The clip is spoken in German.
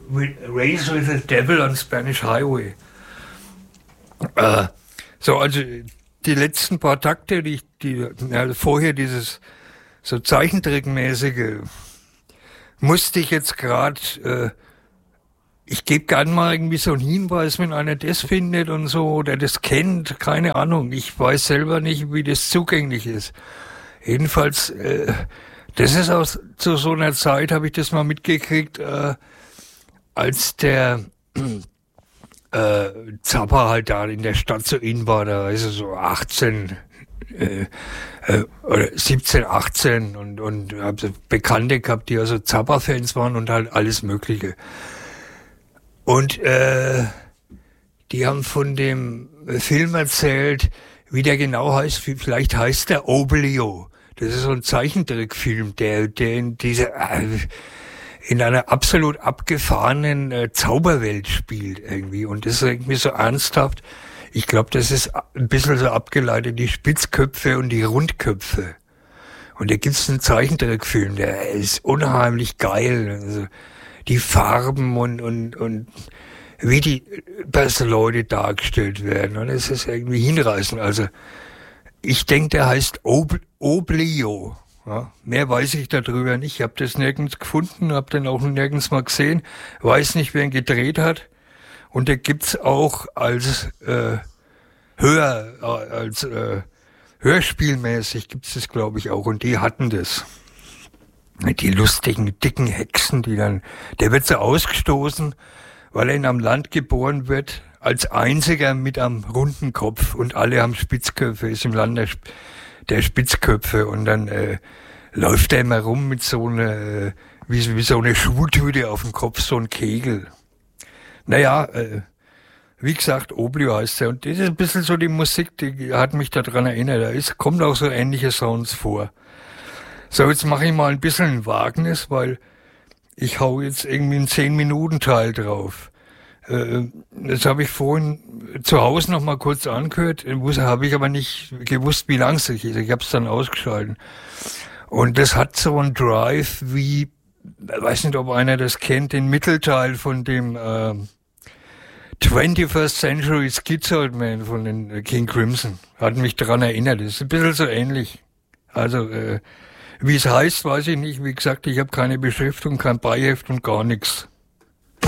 Race with the Devil on Spanish Highway. Also die letzten paar Takte, vorher dieses so Zeichentrickmäßige, musste ich jetzt gerade, ich gebe gern mal irgendwie so einen Hinweis, wenn einer das findet und so, oder das kennt, keine Ahnung. Ich weiß selber nicht, wie das zugänglich ist. Jedenfalls, das ist zu so einer Zeit, habe ich das mal mitgekriegt, als der Zappa halt da in der Stadt so in war, da also so 18 oder 17, 18 und habe so Bekannte gehabt, die also Zappa-Fans waren und halt alles Mögliche. Und die haben von dem Film erzählt, wie der genau heißt. Vielleicht heißt der Oblio. Das ist so ein Zeichentrickfilm, der in einer absolut abgefahrenen Zauberwelt spielt irgendwie. Und das ist irgendwie so ernsthaft. Ich glaube, das ist ein bisschen so abgeleitet, die Spitzköpfe und die Rundköpfe. Und da gibt's einen Zeichentrickfilm, der ist unheimlich geil. Also die Farben und wie die Leute dargestellt werden. Und es ist irgendwie hinreißend. Also ich denke, der heißt Oblio. Ja, mehr weiß ich darüber nicht. Ich habe das nirgends gefunden, habe den auch nirgends mal gesehen. Weiß nicht, wer ihn gedreht hat. Und der gibt's auch als hörspielmäßig gibt's das, glaube ich, auch. Und die hatten das. Die lustigen, dicken Hexen, der wird so ausgestoßen, weil er in einem Land geboren wird, als einziger mit einem runden Kopf und alle haben Spitzköpfe, ist im Land der Spitzköpfe und dann läuft er immer rum mit so einer, wie so eine Schultüte auf dem Kopf, so ein Kegel. Naja, wie gesagt, Oblio heißt er und das ist ein bisschen so die Musik, die hat mich daran erinnert, kommt auch so ähnliche Sounds vor. So, jetzt mache ich mal ein bisschen ein Wagnis, weil ich hau jetzt irgendwie einen 10-Minuten-Teil drauf. Das habe ich vorhin zu Hause noch mal kurz angehört, habe ich aber nicht gewusst, wie lang es ist. Ich habe es dann ausgeschalten. Und das hat so einen Drive wie, weiß nicht, ob einer das kennt, den Mittelteil von dem 21st Century Schizoid Man von den King Crimson. Hat mich daran erinnert. Das ist ein bisschen so ähnlich. Also, wie es heißt, weiß ich nicht. Wie gesagt, ich habe keine Beschriftung, kein Beiheft und gar nichts.